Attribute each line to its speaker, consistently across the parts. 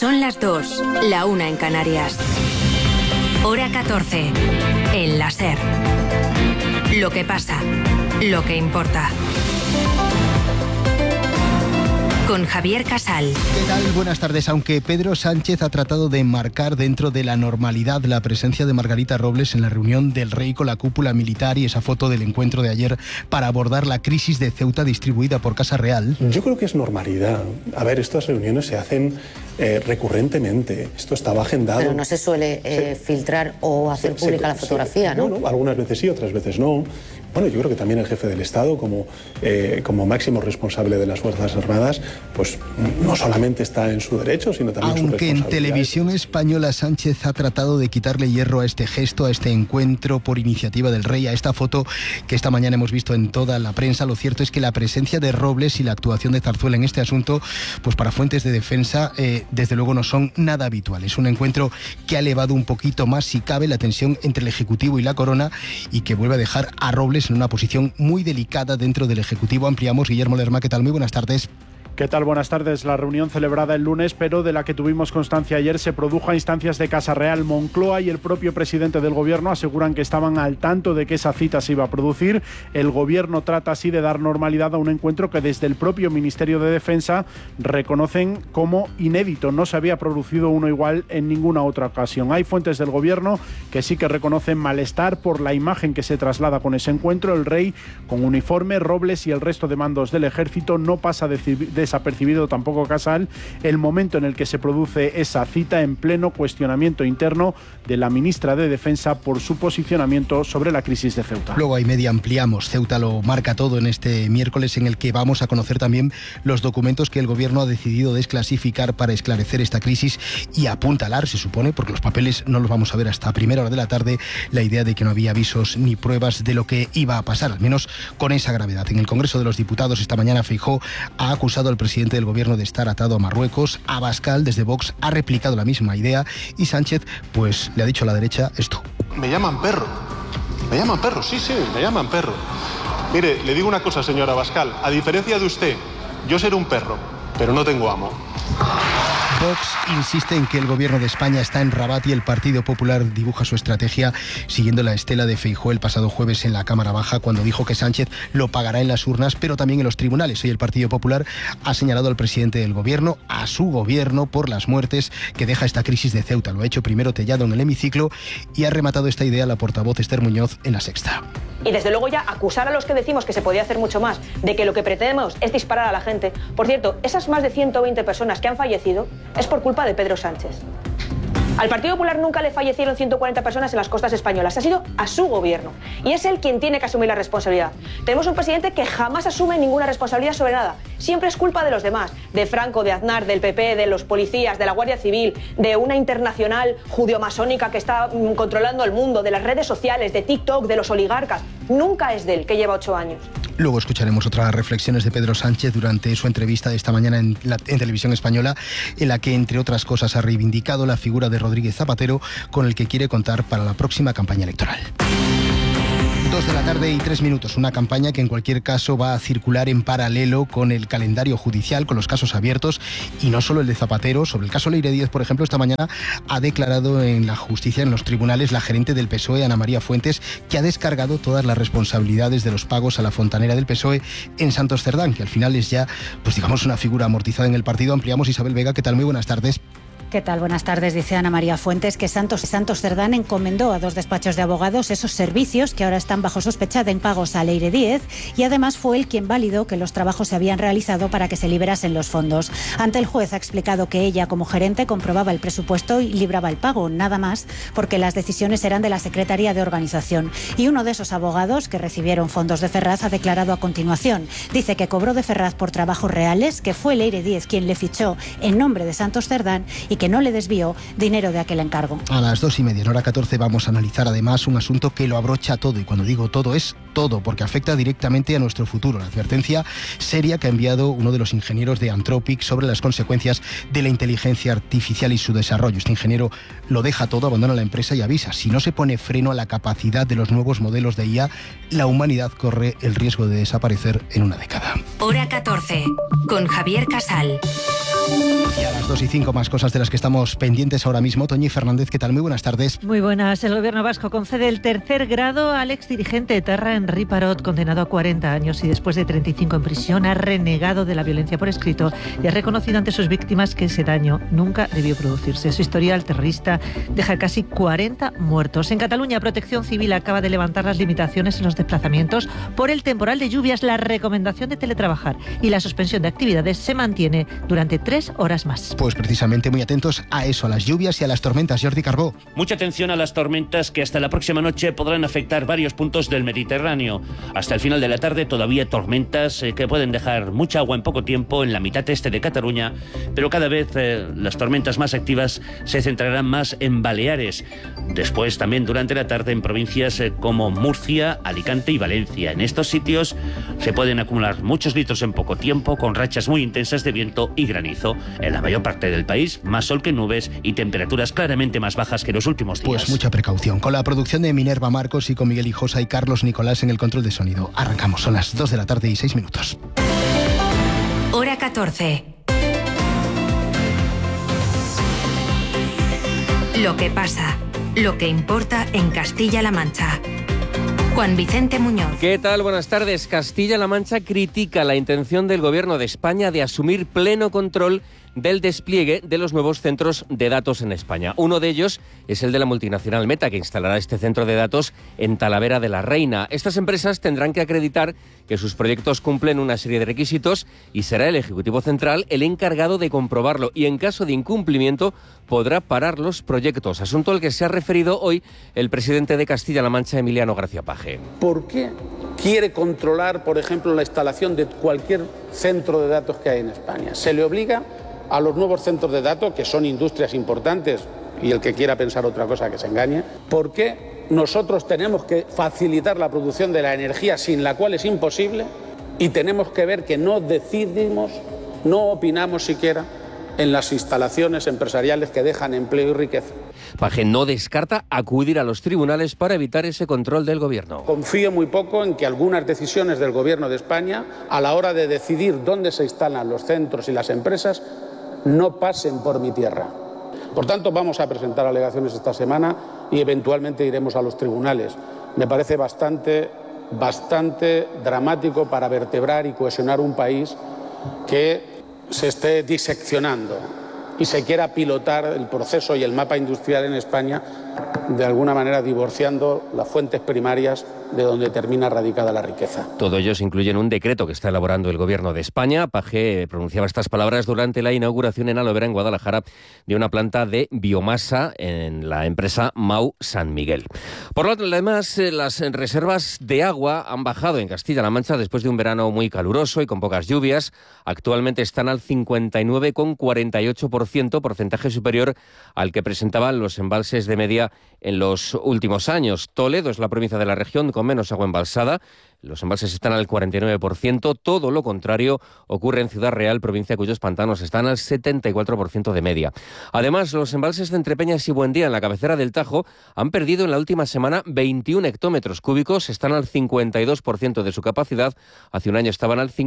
Speaker 1: Son las 2, la 1 en Canarias. Hora 14, en la SER. Lo que pasa, lo que importa. Con Javier Casal.
Speaker 2: ¿Qué tal? Buenas tardes. Aunque Pedro Sánchez ha tratado de enmarcar dentro de la normalidad la presencia de Margarita Robles en la reunión del Rey con la cúpula militar y esa foto del encuentro de ayer para abordar la crisis de Ceuta distribuida por Casa Real.
Speaker 3: Yo creo que es normalidad. A ver, estas reuniones se hacen recurrentemente. Esto estaba agendado.
Speaker 4: Pero no se suele filtrar o hacer pública la fotografía, ¿no?
Speaker 3: Bueno, algunas veces sí, otras veces no. Bueno, yo creo que también el jefe del Estado, como máximo responsable de las Fuerzas Armadas, pues no solamente está en su derecho, sino también en su responsabilidad.
Speaker 2: Aunque en Televisión Española Sánchez ha tratado de quitarle hierro a este gesto, a este encuentro por iniciativa del Rey, a esta foto que esta mañana hemos visto en toda la prensa, lo cierto es que la presencia de Robles y la actuación de Zarzuela en este asunto, pues para fuentes de defensa, desde luego no son nada habituales. Un encuentro que ha elevado un poquito más, si cabe, la tensión entre el Ejecutivo y la Corona y que vuelve a dejar a Robles en una posición muy delicada dentro del Ejecutivo. Ampliamos. Guillermo Lerma, ¿qué tal? Muy buenas tardes.
Speaker 5: ¿Qué tal? Buenas tardes. La reunión celebrada el lunes, pero de la que tuvimos constancia ayer, se produjo a instancias de Casa Real. Moncloa y el propio presidente del Gobierno aseguran que estaban al tanto de que esa cita se iba a producir. El Gobierno trata así de dar normalidad a un encuentro que desde el propio Ministerio de Defensa reconocen como inédito. No se había producido uno igual en ninguna otra ocasión. Hay fuentes del Gobierno que sí que reconocen malestar por la imagen que se traslada con ese encuentro. El Rey con uniforme, Robles y el resto de mandos del Ejército. No pasa desapercibido tampoco Casal el momento en el que se produce esa cita, en pleno cuestionamiento interno de la ministra de Defensa por su posicionamiento sobre la crisis de Ceuta.
Speaker 2: Luego hay media ampliamos. Ceuta lo marca todo en este miércoles, en el que vamos a conocer también los documentos que el Gobierno ha decidido desclasificar para esclarecer esta crisis y apuntalar, se supone, porque los papeles no los vamos a ver hasta primera hora de la tarde, la idea de que no había avisos ni pruebas de lo que iba a pasar, al menos con esa gravedad. En el Congreso de los Diputados esta mañana Feijóo ha acusado al presidente del Gobierno de estar atado a Marruecos. Abascal, desde Vox, ha replicado la misma idea y Sánchez, pues, le ha dicho a la derecha esto.
Speaker 6: Me llaman perro, sí, me llaman perro. Mire, le digo una cosa, señor Abascal, a diferencia de usted, yo seré un perro, pero no tengo amo.
Speaker 2: Vox insiste en que el Gobierno de España está en Rabat y el Partido Popular dibuja su estrategia siguiendo la estela de Feijóo el pasado jueves en la Cámara Baja, cuando dijo que Sánchez lo pagará en las urnas, pero también en los tribunales. Hoy el Partido Popular ha señalado al presidente del Gobierno, a su Gobierno, por las muertes que deja esta crisis de Ceuta. Lo ha hecho primero Tellado en el hemiciclo y ha rematado esta idea la portavoz Esther Muñoz en La Sexta.
Speaker 7: Y desde luego ya acusar a los que decimos que se podía hacer mucho más, de que lo que pretendemos es disparar a la gente. Por cierto, esas más de 120 personas que han fallecido es por culpa de Pedro Sánchez. Al Partido Popular nunca le fallecieron 140 personas en las costas españolas. Ha sido a su Gobierno. Y es él quien tiene que asumir la responsabilidad. Tenemos un presidente que jamás asume ninguna responsabilidad sobre nada. Siempre es culpa de los demás. De Franco, de Aznar, del PP, de los policías, de la Guardia Civil, de una internacional judio-masónica que está controlando el mundo, de las redes sociales, de TikTok, de los oligarcas. Nunca es de él, que lleva 8 años.
Speaker 2: Luego escucharemos otras reflexiones de Pedro Sánchez durante su entrevista de esta mañana en Televisión Española, en la que, entre otras cosas, ha reivindicado la figura de Rodríguez Zapatero, con el que quiere contar para la próxima campaña electoral. 2 de la tarde y 3 minutos, una campaña que en cualquier caso va a circular en paralelo con el calendario judicial, con los casos abiertos, y no solo el de Zapatero. Sobre el caso Leire Díez, por ejemplo, esta mañana ha declarado en la justicia, en los tribunales, la gerente del PSOE, Ana María Fuentes, que ha descargado todas las responsabilidades de los pagos a la fontanera del PSOE en Santos Cerdán, que al final es ya, pues digamos, una figura amortizada en el partido. Ampliamos. Isabel Vega, ¿qué tal? Muy buenas tardes.
Speaker 8: ¿Qué tal? Buenas tardes. Dice Ana María Fuentes que Santos Cerdán encomendó a 2 despachos de abogados esos servicios que ahora están bajo sospecha de impagos a Leire Díez, y además fue él quien validó que los trabajos se habían realizado para que se liberasen los fondos. Ante el juez ha explicado que ella, como gerente, comprobaba el presupuesto y libraba el pago, nada más, porque las decisiones eran de la Secretaría de Organización. Y uno de esos abogados que recibieron fondos de Ferraz ha declarado a continuación. Dice que cobró de Ferraz por trabajos reales, que fue Leire Díez quien le fichó en nombre de Santos Cerdán y que no le desvió dinero de aquel encargo.
Speaker 2: A las 2:30, en hora 14, vamos a analizar además un asunto que lo abrocha todo, y cuando digo todo es todo, porque afecta directamente a nuestro futuro. La advertencia seria que ha enviado uno de los ingenieros de Anthropic sobre las consecuencias de la inteligencia artificial y su desarrollo. Este ingeniero lo deja todo, abandona la empresa y avisa: si no se pone freno a la capacidad de los nuevos modelos de IA, la humanidad corre el riesgo de desaparecer en una década.
Speaker 1: Hora 14, con Javier Casal.
Speaker 2: Y a las 2:05 más cosas de las que estamos pendientes ahora mismo. Toñi Fernández, ¿qué tal? Muy buenas tardes.
Speaker 9: Muy buenas. El gobierno vasco concede el tercer grado al exdirigente etarra Henri Parot, condenado a 40 años y después de 35 en prisión ha renegado de la violencia por escrito y ha reconocido ante sus víctimas que ese daño nunca debió producirse. Su historial terrorista deja casi 40 muertos. En Cataluña, Protección Civil acaba de levantar las limitaciones en los desplazamientos por el temporal de lluvias. La recomendación de teletrabajar y la suspensión de actividades se mantiene durante 3 horas más.
Speaker 2: Pues precisamente muy atentos a eso, a las lluvias y a las tormentas. Jordi Carbó.
Speaker 10: Mucha atención a las tormentas que hasta la próxima noche podrán afectar varios puntos del Mediterráneo. Hasta el final de la tarde todavía tormentas que pueden dejar mucha agua en poco tiempo en la mitad este de Cataluña, pero cada vez las tormentas más activas se centrarán más en Baleares. Después también durante la tarde en provincias como Murcia, Alicante y Valencia. En estos sitios se pueden acumular muchos litros en poco tiempo con rachas muy intensas de viento y granizo. En la mayor parte del país, más sol que nubes y temperaturas claramente más bajas que los últimos días.
Speaker 2: Pues mucha precaución. Con la producción de Minerva Marcos y con Miguel Hijosa y Carlos Nicolás en el control de sonido. Arrancamos, son las 2 de la tarde y 6 minutos.
Speaker 1: Hora 14. Lo que pasa, lo que importa en Castilla-La Mancha. Juan Vicente Muñoz.
Speaker 11: ¿Qué tal? Buenas tardes. Castilla-La Mancha critica la intención del Gobierno de España de asumir pleno control del despliegue de los nuevos centros de datos en España. Uno de ellos es el de la multinacional Meta, que instalará este centro de datos en Talavera de la Reina. Estas empresas tendrán que acreditar que sus proyectos cumplen una serie de requisitos y será el Ejecutivo Central el encargado de comprobarlo y en caso de incumplimiento podrá parar los proyectos, asunto al que se ha referido hoy el presidente de Castilla-La Mancha, Emiliano García Paje.
Speaker 12: ¿Por qué quiere controlar, por ejemplo, la instalación de cualquier centro de datos que hay en España? Se le obliga a los nuevos centros de datos, que son industrias importantes, y el que quiera pensar otra cosa que se engañe. ¿Por qué nosotros tenemos que facilitar la producción de la energía sin la cual es imposible? Y tenemos que ver que no decidimos, no opinamos siquiera en las instalaciones empresariales que dejan empleo y riqueza.
Speaker 11: Paje no descarta acudir a los tribunales para evitar ese control del Gobierno.
Speaker 12: Confío muy poco en que algunas decisiones del Gobierno de España, a la hora de decidir dónde se instalan los centros y las empresas, no pasen por mi tierra. Por tanto, vamos a presentar alegaciones esta semana y eventualmente iremos a los tribunales. Me parece bastante dramático para vertebrar y cohesionar un país que se esté diseccionando y se quiera pilotar el proceso y el mapa industrial en España, de alguna manera divorciando las fuentes primarias de donde termina radicada la riqueza.
Speaker 11: Todo ello se incluye en un decreto que está elaborando el Gobierno de España. Paje pronunciaba estas palabras durante la inauguración en Alovera, en Guadalajara, de una planta de biomasa en la empresa Mau San Miguel. Por lo demás, las reservas de agua han bajado en Castilla-La Mancha después de un verano muy caluroso y con pocas lluvias. Actualmente están al 59,48%, porcentaje superior al que presentaban los embalses de media en los últimos años. Toledo es la provincia de la región con menos agua embalsada. Los embalses están al 49%. Todo lo contrario ocurre en Ciudad Real, provincia cuyos pantanos están al 74% de media. Además, los embalses de Entrepeñas y Buendía, en la cabecera del Tajo, han perdido en la última semana 21 hectómetros cúbicos. Están al 52% de su capacidad. Hace un año estaban al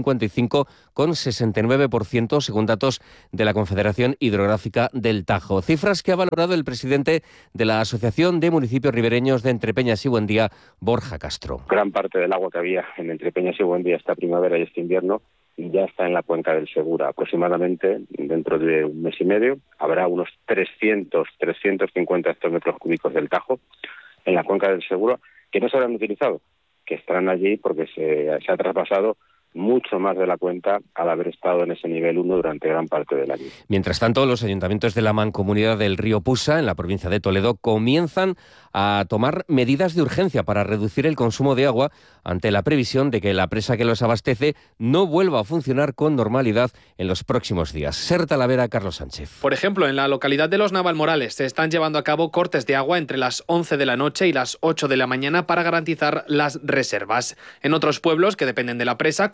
Speaker 11: 55,69%, según datos de la Confederación Hidrográfica del Tajo. Cifras que ha valorado el presidente de la Asociación de Municipios Ribereños de Entrepeñas y Buendía, Borja Castro.
Speaker 13: Gran parte del agua que había en Entrepeñas y Buendía esta primavera y este invierno ya está en la cuenca del Segura. Aproximadamente dentro de un mes y medio habrá unos 350 hectómetros cúbicos del Tajo en la cuenca del Segura que no se habrán utilizado, que estarán allí porque se ha traspasado mucho más de la cuenta al haber estado en ese nivel 1 durante gran parte del año.
Speaker 11: Mientras tanto, los ayuntamientos de la Mancomunidad del Río Pusa, en la provincia de Toledo, comienzan a tomar medidas de urgencia para reducir el consumo de agua ante la previsión de que la presa que los abastece no vuelva a funcionar con normalidad en los próximos días. Ser Talavera, Carlos Sánchez.
Speaker 14: Por ejemplo, en la localidad de Los Navalmorales se están llevando a cabo cortes de agua entre las 11 de la noche y las 8 de la mañana para garantizar las reservas. En otros pueblos que dependen de la presa, como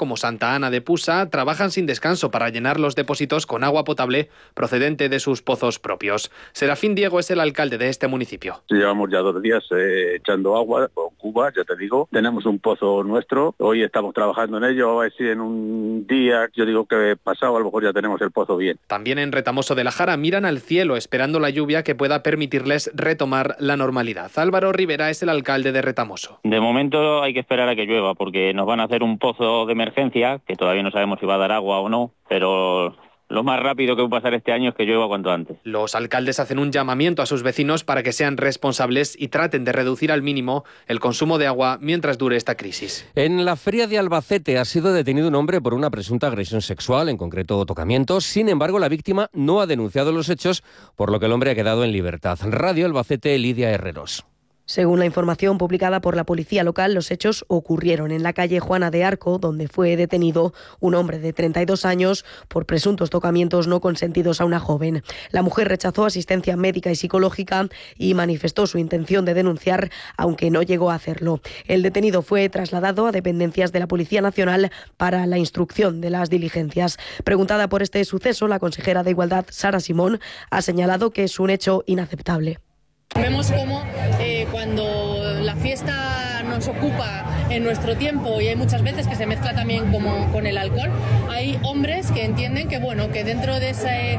Speaker 14: como Santa Ana de Pusa trabajan sin descanso para llenar los depósitos con agua potable procedente de sus pozos propios. Serafín Diego es el alcalde de este municipio.
Speaker 15: Llevamos ya 2 días echando agua con Cuba, ya te digo. Tenemos un pozo nuestro, hoy estamos trabajando en ello, a ver si en un día, yo digo que pasado, a lo mejor ya tenemos el pozo bien.
Speaker 14: También en Retamoso de la Jara miran al cielo esperando la lluvia que pueda permitirles retomar la normalidad. Álvaro Rivera es el alcalde de Retamoso.
Speaker 16: De momento hay que esperar a que llueva porque nos van a hacer un pozo de emergencia, que todavía no sabemos si va a dar agua o no, pero lo más rápido que va a pasar este año es que llueva cuanto antes.
Speaker 14: Los alcaldes hacen un llamamiento a sus vecinos para que sean responsables y traten de reducir al mínimo el consumo de agua mientras dure esta crisis.
Speaker 11: En la feria de Albacete ha sido detenido un hombre por una presunta agresión sexual, en concreto tocamientos. Sin embargo, la víctima no ha denunciado los hechos, por lo que el hombre ha quedado en libertad. Radio Albacete, Lidia Herreros.
Speaker 17: Según la información publicada por la policía local, los hechos ocurrieron en la calle Juana de Arco, donde fue detenido un hombre de 32 años por presuntos tocamientos no consentidos a una joven. La mujer rechazó asistencia médica y psicológica y manifestó su intención de denunciar, aunque no llegó a hacerlo. El detenido fue trasladado a dependencias de la Policía Nacional para la instrucción de las diligencias. Preguntada por este suceso, la consejera de Igualdad, Sara Simón, ha señalado que es un hecho inaceptable.
Speaker 18: Vemos cómo cuando la fiesta nos ocupa en nuestro tiempo y hay muchas veces que se mezcla también como con el alcohol, hay hombres que entienden que que dentro de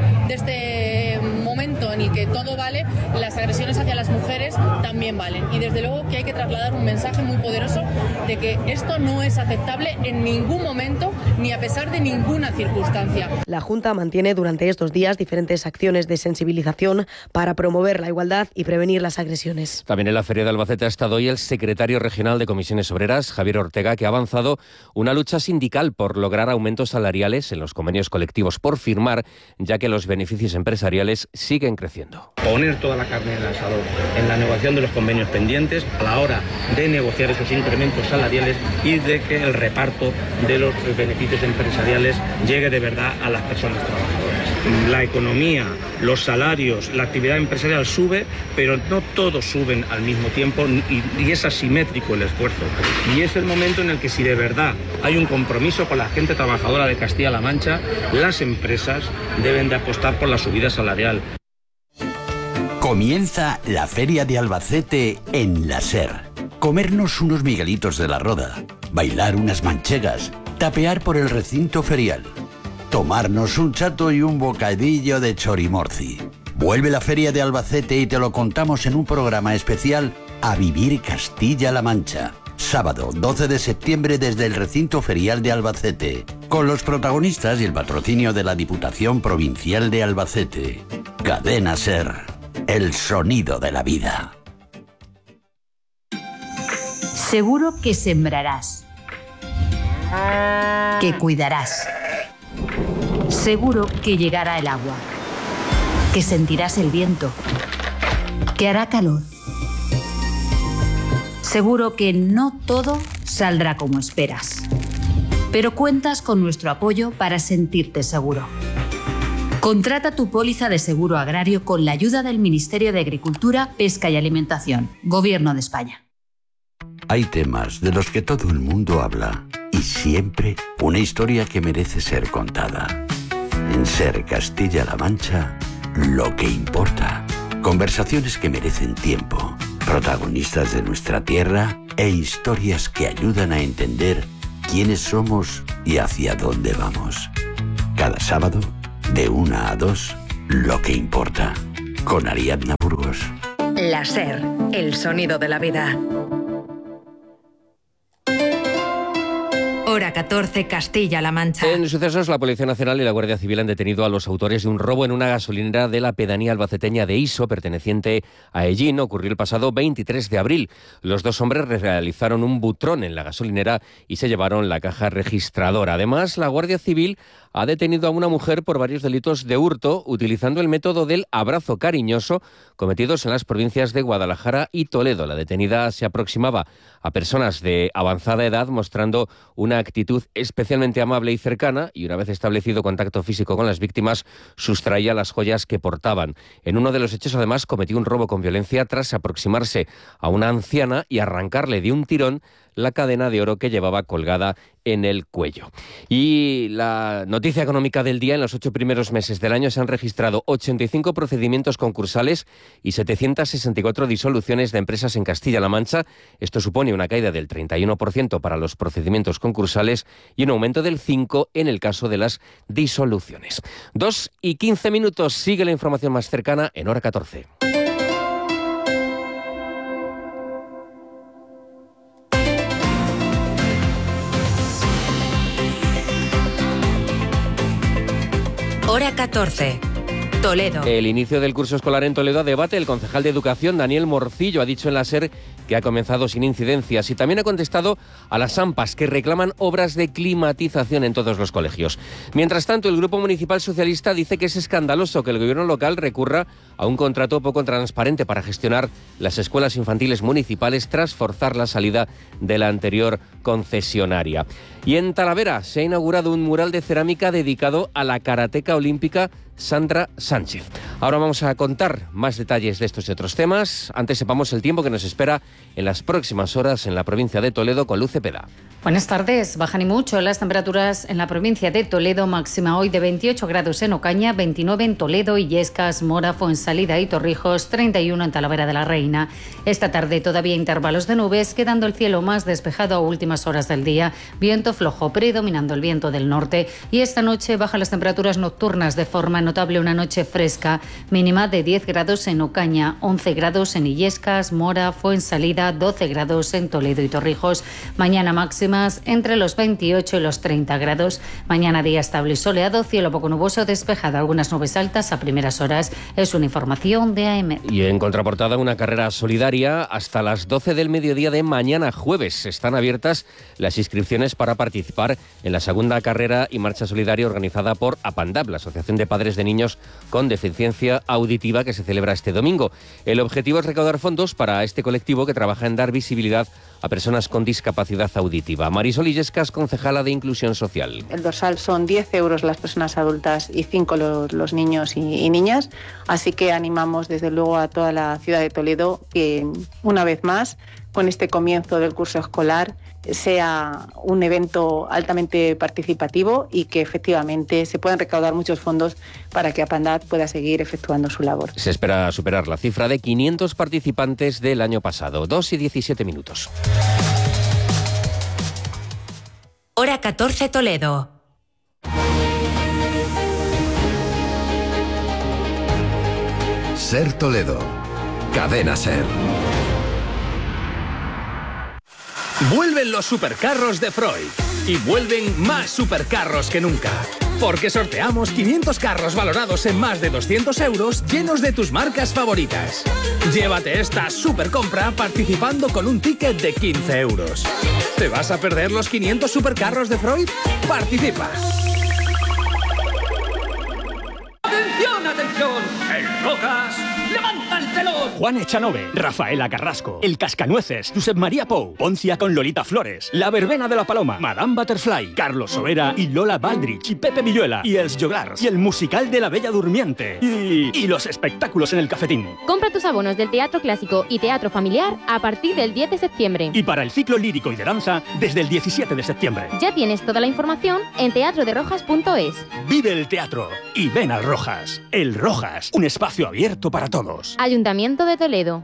Speaker 18: este momento en el que todo vale, las agresiones hacia las mujeres también valen. Y desde luego que hay que trasladar un mensaje muy poderoso de que esto no es aceptable en ningún momento ni a pesar de ninguna circunstancia.
Speaker 17: La Junta mantiene durante estos días diferentes acciones de sensibilización para promover la igualdad y prevenir las agresiones.
Speaker 11: También en la Feria de Albacete ha estado hoy el secretario regional de Comisiones Obreras, Javier Ortega, que ha avanzado una lucha sindical por lograr aumentos salariales en los convenios colectivos por firmar, ya que los beneficios empresariales siguen creciendo.
Speaker 19: Poner toda la carne en el asador en la negociación de los convenios pendientes a la hora de negociar esos incrementos salariales y de que el reparto de los beneficios empresariales llegue de verdad a las personas trabajadoras. La economía, los salarios, la actividad empresarial sube, pero no todos suben al mismo tiempo y es asimétrico el esfuerzo. Y es el momento en el que, si de verdad hay un compromiso con la gente trabajadora de Castilla-La Mancha, las empresas deben de apostar por la subida salarial.
Speaker 20: Comienza la Feria de Albacete en la SER. Comernos unos miguelitos de la Roda, bailar unas manchegas, tapear por el recinto ferial, tomarnos un chato y un bocadillo de chorimorci. Vuelve la Feria de Albacete y te lo contamos en un programa especial A Vivir Castilla-La Mancha. Sábado 12 de septiembre desde el recinto ferial de Albacete, con los protagonistas y el patrocinio de la Diputación Provincial de Albacete. Cadena SER, el sonido de la vida.
Speaker 21: Seguro que sembrarás, que cuidarás. Seguro que llegará el agua, que sentirás el viento, que hará calor. Seguro que no todo saldrá como esperas, pero cuentas con nuestro apoyo para sentirte seguro. Contrata tu póliza de seguro agrario con la ayuda del Ministerio de Agricultura, Pesca y Alimentación, Gobierno de España.
Speaker 20: Hay temas de los que todo el mundo habla y siempre una historia que merece ser contada. En SER Castilla-La Mancha, lo que importa. Conversaciones que merecen tiempo, protagonistas de nuestra tierra e historias que ayudan a entender quiénes somos y hacia dónde vamos. Cada sábado, de 1 a 2, lo que importa. Con Ariadna Burgos.
Speaker 1: La SER, el sonido de la vida. Hora 14, Castilla-La Mancha.
Speaker 11: En sucesos, la Policía Nacional y la Guardia Civil han detenido a los autores de un robo en una gasolinera de la pedanía albaceteña de Iso, perteneciente a Ellín. Ocurrió el pasado 23 de abril. Los dos hombres realizaron un butrón en la gasolinera y se llevaron la caja registradora. Además, la Guardia Civil ha detenido a una mujer por varios delitos de hurto utilizando el método del abrazo cariñoso cometidos en las provincias de Guadalajara y Toledo. La detenida se aproximaba a personas de avanzada edad mostrando una actitud especialmente amable y cercana y, una vez establecido contacto físico con las víctimas, sustraía las joyas que portaban. En uno de los hechos, además, cometió un robo con violencia tras aproximarse a una anciana y arrancarle de un tirón la cadena de oro que llevaba colgada en el cuello. Y la noticia económica del día: en los 8 primeros meses del año se han registrado 85 procedimientos concursales y 764 disoluciones de empresas en Castilla-La Mancha. Esto supone una caída del 31% para los procedimientos concursales y un aumento del 5% en el caso de las disoluciones. 2:15. Sigue la información más cercana en Hora 14.
Speaker 1: Hora 14. Toledo.
Speaker 11: El inicio del curso escolar en Toledo debate. El concejal de Educación, Daniel Morcillo, ha dicho en la SER que ha comenzado sin incidencias y también ha contestado a las AMPAs que reclaman obras de climatización en todos los colegios. Mientras tanto, el Grupo Municipal Socialista dice que es escandaloso que el gobierno local recurra a un contrato poco transparente para gestionar las escuelas infantiles municipales tras forzar la salida de la anterior concesionaria. Y en Talavera se ha inaugurado un mural de cerámica dedicado a la karateca olímpica Sandra Sánchez. Ahora vamos a contar más detalles de estos y otros temas. Antes sepamos el tiempo que nos espera en las próximas horas en la provincia de Toledo con Luz Cepeda.
Speaker 4: Buenas tardes. Bajan y mucho las temperaturas en la provincia de Toledo. Máxima hoy de 28 grados en Ocaña, 29 en Toledo, Illescas, Mora, Fuensalida y Torrijos, 31 en Talavera de la Reina. Esta tarde todavía intervalos de nubes, quedando el cielo más despejado a últimas horas del día. Viento flojo predominando el viento del norte. Y esta noche bajan las temperaturas nocturnas de forma notable. Una noche fresca, mínima de 10 grados en Ocaña, 11 grados en Illescas, Mora, Fuensalida, 12 grados en Toledo y Torrijos. Mañana máximas entre los 28 y los 30 grados. Mañana día estable y soleado, cielo poco nuboso, despejado, algunas nubes altas a primeras horas. Es una información de AM.
Speaker 11: Y en contraportada, una carrera solidaria hasta las 12 del mediodía de mañana jueves. Están abiertas las inscripciones para participar en la segunda carrera y marcha solidaria organizada por APANDAP, la Asociación de Padres de Niños con Deficiencia Auditiva, que se celebra este domingo. El objetivo es recaudar fondos para este colectivo que trabaja en dar visibilidad a personas con discapacidad auditiva. Marisol Illescas, concejala de Inclusión Social.
Speaker 22: El dorsal son 10 euros las personas adultas y 5 los niños y niñas, así que animamos desde luego a toda la ciudad de Toledo que una vez más, con este comienzo del curso escolar, sea un evento altamente participativo y que efectivamente se puedan recaudar muchos fondos para que APANDAP pueda seguir efectuando su labor.
Speaker 11: Se espera superar la cifra de 500 participantes del año pasado. 2:17.
Speaker 1: Hora 14 Toledo.
Speaker 23: SER Toledo. Cadena SER.
Speaker 24: Vuelven los supercarros de Freud y vuelven más supercarros que nunca. Porque sorteamos 500 carros valorados en más de 200 euros llenos de tus marcas favoritas. Llévate esta supercompra participando con un ticket de 15 euros. ¿Te vas a perder los 500 supercarros de Freud? ¡Participa!
Speaker 25: ¡Atención, atención! ¡El Rojas levanta el telón! Juan Echanove, Rafaela Carrasco, El Cascanueces, Josep María Pou, Poncia con Lolita Flores, La Verbena de la Paloma, Madame Butterfly, Carlos Sobera y Lola Baldrich y Pepe Villuela y Els Joglars y el musical de La Bella Durmiente y los espectáculos en el Cafetín.
Speaker 26: Compra tus abonos del Teatro Clásico y Teatro Familiar a partir del 10 de septiembre.
Speaker 25: Y para el ciclo lírico y de danza desde el 17 de septiembre.
Speaker 26: Ya tienes toda la información en teatroderojas.es.
Speaker 25: Vive el teatro y ven al Rojas. El Rojas, un espacio abierto para todos.
Speaker 26: Ayuntamiento de Toledo.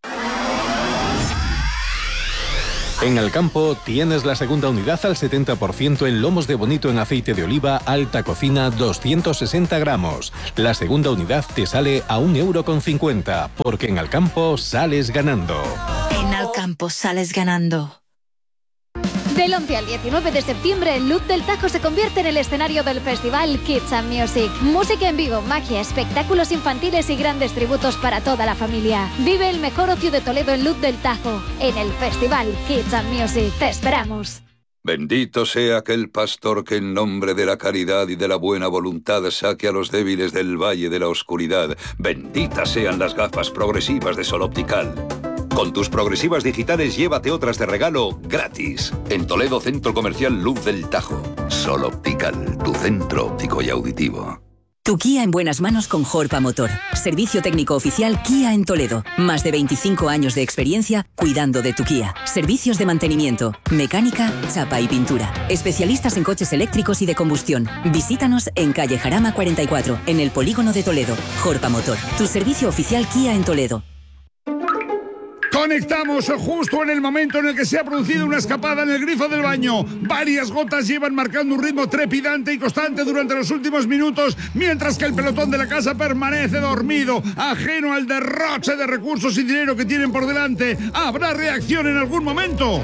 Speaker 27: En Alcampo tienes la segunda unidad al 70% en lomos de bonito en aceite de oliva, alta cocina, 260 gramos. La segunda unidad te sale a 1,50 €, porque en Alcampo sales ganando.
Speaker 21: En Alcampo sales ganando.
Speaker 28: Del 11 al 19 de septiembre, el Luz del Tajo se convierte en el escenario del festival Kids and Music. Música en vivo, magia, espectáculos infantiles y grandes tributos para toda la familia. Vive el mejor ocio de Toledo en Luz del Tajo, en el festival Kids and Music. ¡Te esperamos!
Speaker 29: Bendito sea aquel pastor que en nombre de la caridad y de la buena voluntad saque a los débiles del valle de la oscuridad. Benditas sean las gafas progresivas de Sol Optical. Con tus progresivas digitales llévate otras de regalo gratis. En Toledo, Centro Comercial Luz del Tajo. Sol Optical, tu centro óptico y auditivo.
Speaker 2: Tu Kia en buenas manos con Jorpa Motor. Servicio técnico oficial Kia en Toledo. Más de 25 años de experiencia cuidando de tu Kia. Servicios de mantenimiento, mecánica, chapa y pintura. Especialistas en coches eléctricos y de combustión. Visítanos en calle Jarama 44, en el polígono de Toledo. Jorpa Motor. Tu servicio oficial Kia en Toledo.
Speaker 3: Conectamos justo en el momento en el que se ha producido una escapada en el grifo del baño. Varias gotas llevan marcando un ritmo trepidante y constante durante los últimos minutos, mientras que el pelotón de la casa permanece dormido, ajeno al derroche de recursos y dinero que tienen por delante. ¿Habrá reacción en algún momento?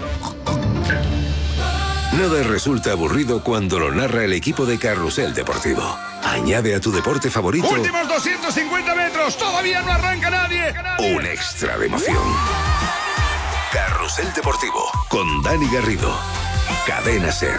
Speaker 23: Nada resulta aburrido cuando lo narra el equipo de Carrusel Deportivo. Añade a tu deporte favorito...
Speaker 3: ¡Últimos 250 metros! ¡Todavía no arranca nadie!
Speaker 23: Un extra de emoción. Carrusel Deportivo, con Dani Garrido. Cadena SER.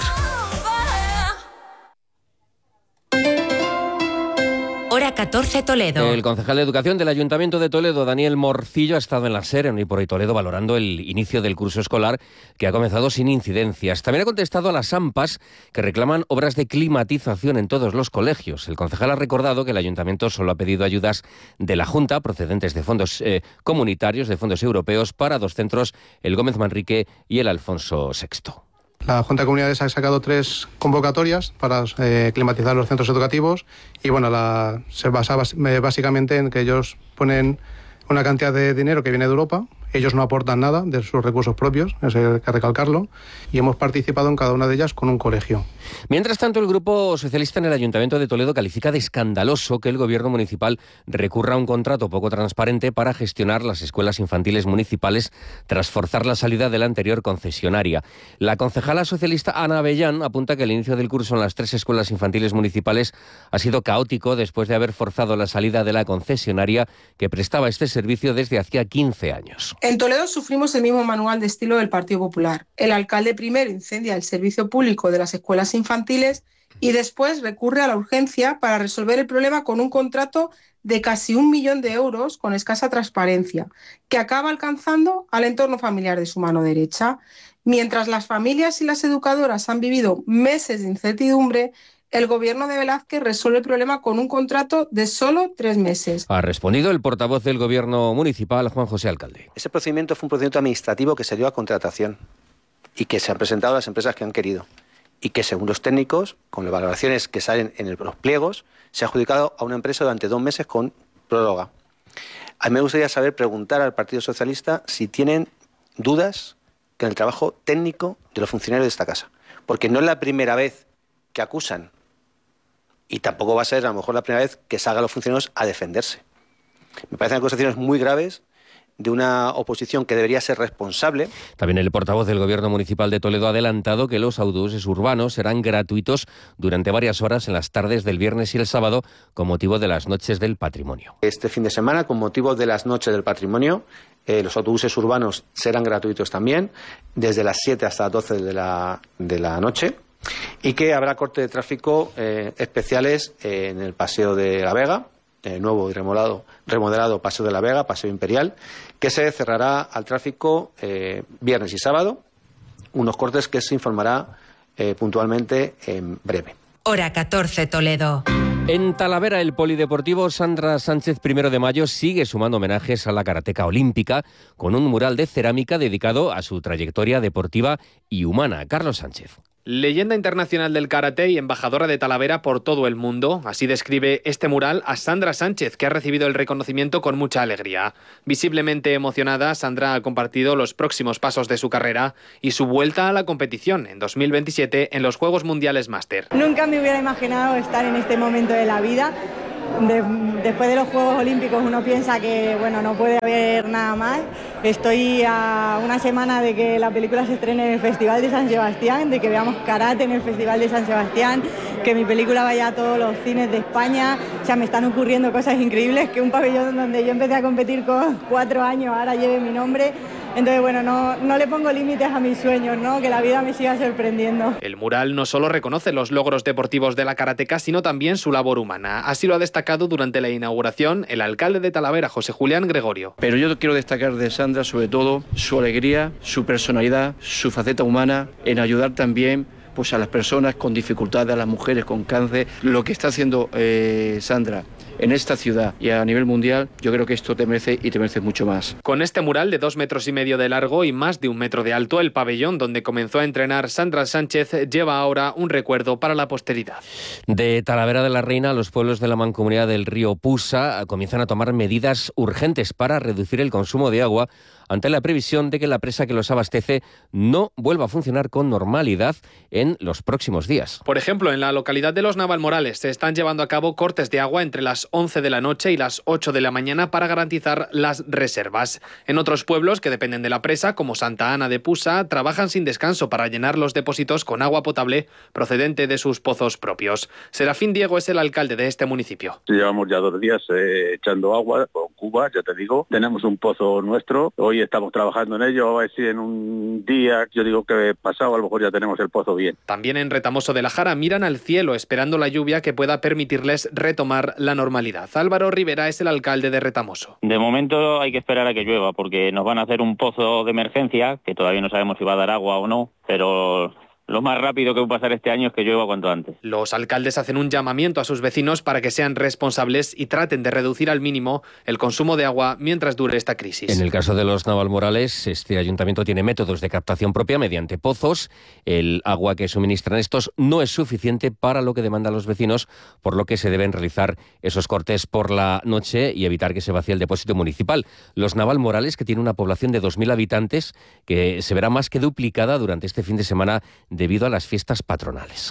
Speaker 1: Hora 14 Toledo.
Speaker 11: El concejal de Educación del Ayuntamiento de Toledo, Daniel Morcillo, ha estado en la SER, en Hoy por Hoy Toledo, valorando el inicio del curso escolar, que ha comenzado sin incidencias. También ha contestado a las AMPAs que reclaman obras de climatización en todos los colegios. El concejal ha recordado que el Ayuntamiento solo ha pedido ayudas de la Junta, procedentes de fondos comunitarios, de fondos europeos, para dos centros, el Gómez Manrique y el Alfonso VI.
Speaker 5: La Junta de Comunidades ha sacado 3 convocatorias para climatizar los centros educativos y bueno, se basa básicamente en que ellos ponen una cantidad de dinero que viene de Europa. Ellos no aportan nada de sus recursos propios, eso hay que recalcarlo, y hemos participado en cada una de ellas con un colegio.
Speaker 11: Mientras tanto, el Grupo Socialista en el Ayuntamiento de Toledo califica de escandaloso que el Gobierno municipal recurra a un contrato poco transparente para gestionar las escuelas infantiles municipales tras forzar la salida de la anterior concesionaria. La concejala socialista Ana Avellán apunta que el inicio del curso en las 3 escuelas infantiles municipales ha sido caótico después de haber forzado la salida de la concesionaria que prestaba este servicio desde hacía 15 años.
Speaker 6: En Toledo sufrimos el mismo manual de estilo del Partido Popular. El alcalde primero incendia el servicio público de las escuelas infantiles y después recurre a la urgencia para resolver el problema con un contrato de casi 1 millón de euros con escasa transparencia, que acaba alcanzando al entorno familiar de su mano derecha. Mientras las familias y las educadoras han vivido meses de incertidumbre, el Gobierno de Velázquez resuelve el problema con un contrato de solo 3 meses.
Speaker 11: Ha respondido el portavoz del Gobierno municipal, Juan José Alcalde.
Speaker 7: Ese procedimiento fue un procedimiento administrativo que se dio a contratación y que se han presentado las empresas que han querido y que, según los técnicos, con las valoraciones que salen en los pliegos, se ha adjudicado a una empresa durante 2 meses con prórroga. A mí me gustaría preguntar al Partido Socialista si tienen dudas en el trabajo técnico de los funcionarios de esta casa, porque no es la primera vez que acusan. Y tampoco va a ser, a lo mejor, la primera vez que salgan los funcionarios a defenderse. Me parecen acusaciones muy graves de una oposición que debería ser responsable.
Speaker 11: También el portavoz del Gobierno municipal de Toledo ha adelantado que los autobuses urbanos serán gratuitos durante varias horas en las tardes del viernes y el sábado con motivo de las Noches del Patrimonio.
Speaker 7: Este fin de semana, con motivo de las Noches del Patrimonio, los autobuses urbanos serán gratuitos también, desde las 7 hasta las 12 de la noche. Y que habrá corte de tráfico especiales en el Paseo de la Vega, nuevo y remodelado Paseo de la Vega, Paseo Imperial, que se cerrará al tráfico viernes y sábado, unos cortes que se informará puntualmente en breve.
Speaker 1: Hora 14 Toledo.
Speaker 11: En Talavera, el polideportivo Sandra Sánchez I de Mayo sigue sumando homenajes a la karateca olímpica con un mural de cerámica dedicado a su trayectoria deportiva y humana. Carlos Sánchez.
Speaker 14: Leyenda internacional del karate y embajadora de Talavera por todo el mundo. Así describe este mural a Sandra Sánchez, que ha recibido el reconocimiento con mucha alegría. Visiblemente emocionada, Sandra ha compartido los próximos pasos de su carrera y su vuelta a la competición en 2027 en los Juegos Mundiales Máster.
Speaker 8: Nunca me hubiera imaginado estar en este momento de la vida. Después de los Juegos Olímpicos uno piensa que no puede haber nada más. Estoy a una semana de que la película se estrene en el Festival de San Sebastián, de que veamos karate en el Festival de San Sebastián, que mi película vaya a todos los cines de España. O sea, me están ocurriendo cosas increíbles, que un pabellón donde yo empecé a competir con 4 años ahora lleve mi nombre. Entonces, no le pongo límites a mis sueños, que la vida me siga sorprendiendo.
Speaker 14: El mural no solo reconoce los logros deportivos de la karateca, sino también su labor humana. Así lo ha destacado durante la inauguración el alcalde de Talavera, José Julián Gregorio.
Speaker 9: Pero yo quiero destacar de Sandra sobre todo su alegría, su personalidad, su faceta humana en ayudar también pues a las personas con dificultades, a las mujeres con cáncer. Lo que está haciendo Sandra en esta ciudad y a nivel mundial, yo creo que esto te merece y te merece mucho más.
Speaker 14: Con este mural de 2,5 metros de largo y más de 1 metro de alto, el pabellón donde comenzó a entrenar Sandra Sánchez lleva ahora un recuerdo para la posteridad.
Speaker 11: De Talavera de la Reina, los pueblos de la mancomunidad del río Pusa comienzan a tomar medidas urgentes para reducir el consumo de agua ante la previsión de que la presa que los abastece no vuelva a funcionar con normalidad en los próximos días.
Speaker 14: Por ejemplo, en la localidad de Los Navalmorales se están llevando a cabo cortes de agua entre las 11 de la noche y las 8 de la mañana para garantizar las reservas. En otros pueblos que dependen de la presa, como Santa Ana de Pusa, trabajan sin descanso para llenar los depósitos con agua potable procedente de sus pozos propios. Serafín Diego es el alcalde de este municipio.
Speaker 10: Llevamos ya 2 días echando agua con Cuba, ya te digo. Tenemos un pozo nuestro. Hoy estamos trabajando en ello, a ver si en un día, yo digo que pasado, a lo mejor ya tenemos el pozo bien.
Speaker 14: También en Retamoso de la Jara miran al cielo esperando la lluvia que pueda permitirles retomar la normalidad. Álvaro Rivera es el alcalde de Retamoso.
Speaker 12: De momento hay que esperar a que llueva porque nos van a hacer un pozo de emergencia, que todavía no sabemos si va a dar agua o no, pero lo más rápido que va a pasar este año es que llueva cuanto antes.
Speaker 14: Los alcaldes hacen un llamamiento a sus vecinos para que sean responsables y traten de reducir al mínimo el consumo de agua mientras dure esta crisis.
Speaker 11: En el caso de los Navalmorales, este ayuntamiento tiene métodos de captación propia mediante pozos. El agua que suministran estos no es suficiente para lo que demandan los vecinos, por lo que se deben realizar esos cortes por la noche y evitar que se vacíe el depósito municipal. Los Navalmorales, que tiene una población de 2.000 habitantes, que se verá más que duplicada durante este fin de semana debido a las fiestas patronales.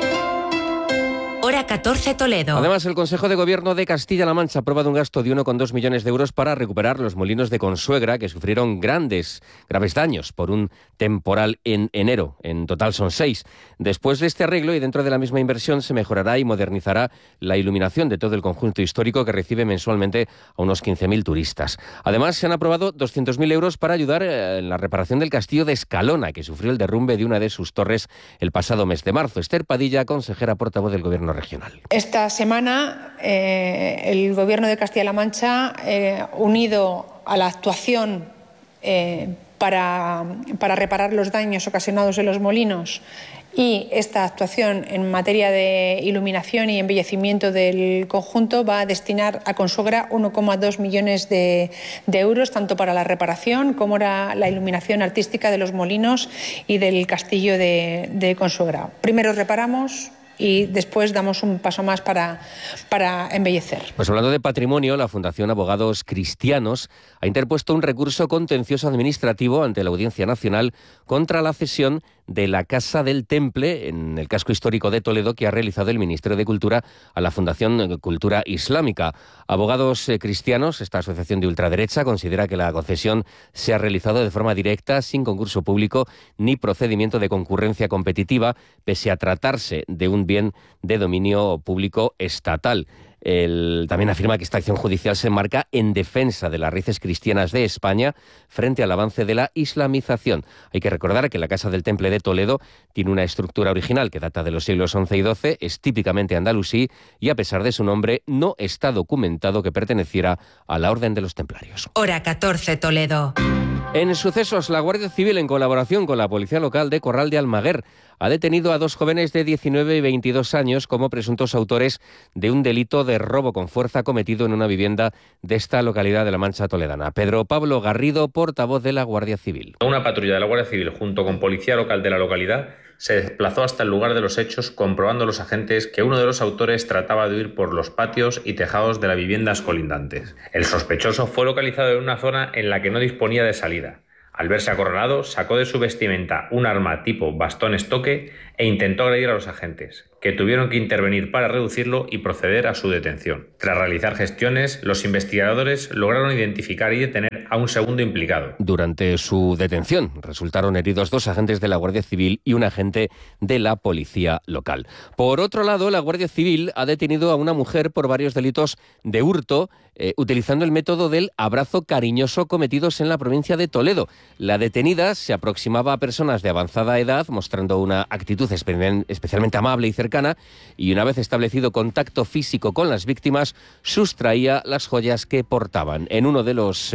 Speaker 1: Hora 14 Toledo.
Speaker 11: Además, el Consejo de Gobierno de Castilla-La Mancha ha aprobado un gasto de 1,2 millones de euros para recuperar los molinos de Consuegra que sufrieron graves daños por un temporal en enero. En total son 6. Después de este arreglo y dentro de la misma inversión se mejorará y modernizará la iluminación de todo el conjunto histórico que recibe mensualmente a unos 15.000 turistas. Además, se han aprobado 200.000 euros para ayudar en la reparación del castillo de Escalona, que sufrió el derrumbe de una de sus torres el pasado mes de marzo. Esther Padilla, consejera portavoz del Gobierno regional.
Speaker 13: Esta semana el Gobierno de Castilla-La Mancha, unido a la actuación para reparar los daños ocasionados en los molinos y esta actuación en materia de iluminación y embellecimiento del conjunto, va a destinar a Consuegra 1,2 millones de euros, tanto para la reparación como la iluminación artística de los molinos y del castillo de Consuegra. Primero reparamos y después damos un paso más para embellecer.
Speaker 11: Pues hablando de patrimonio, la Fundación Abogados Cristianos ha interpuesto un recurso contencioso administrativo ante la Audiencia Nacional contra la cesión de la Casa del Temple en el casco histórico de Toledo que ha realizado el Ministerio de Cultura a la Fundación Cultura Islámica. Abogados Cristianos, esta asociación de ultraderecha, considera que la concesión se ha realizado de forma directa, sin concurso público ni procedimiento de concurrencia competitiva, pese a tratarse de un bien de dominio público estatal. También afirma que esta acción judicial se enmarca en defensa de las raíces cristianas de España frente al avance de la islamización. Hay que recordar que la Casa del Temple de Toledo tiene una estructura original que data de los siglos XI y XII, es típicamente andalusí y a pesar de su nombre no está documentado que perteneciera a la Orden de los Templarios.
Speaker 1: Hora 14 Toledo.
Speaker 11: En sucesos, la Guardia Civil, en colaboración con la Policía Local de Corral de Almaguer, ha detenido a 2 jóvenes de 19 y 22 años como presuntos autores de un delito de robo con fuerza cometido en una vivienda de esta localidad de la Mancha toledana. Pedro Pablo Garrido, portavoz de la Guardia Civil.
Speaker 15: Una patrulla de la Guardia Civil junto con Policía Local de la localidad se desplazó hasta el lugar de los hechos, comprobando los agentes que uno de los autores trataba de huir por los patios y tejados de las viviendas colindantes. El sospechoso fue localizado en una zona en la que no disponía de salida. Al verse acorralado, sacó de su vestimenta un arma tipo bastón estoque e intentó agredir a los agentes, que tuvieron que intervenir para reducirlo y proceder a su detención. Tras realizar gestiones, los investigadores lograron identificar y detener a un segundo implicado.
Speaker 11: Durante su detención resultaron heridos 2 agentes de la Guardia Civil y un agente de la Policía Local. Por otro lado, la Guardia Civil ha detenido a una mujer por varios delitos de hurto, utilizando el método del abrazo cariñoso cometidos en la provincia de Toledo. La detenida se aproximaba a personas de avanzada edad, mostrando una actitud especialmente amable y cercana, y una vez establecido contacto físico con las víctimas, sustraía las joyas que portaban. En uno de los hechos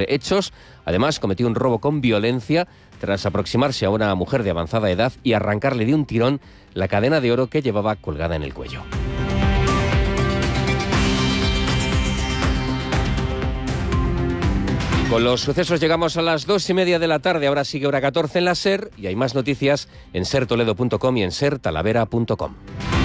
Speaker 11: años. Además, cometió un robo con violencia tras aproximarse a una mujer de avanzada edad y arrancarle de un tirón la cadena de oro que llevaba colgada en el cuello. Con los sucesos llegamos a las 2:30 de la tarde. Ahora sigue Hora 14 en la SER y hay más noticias en sertoledo.com y en sertalavera.com.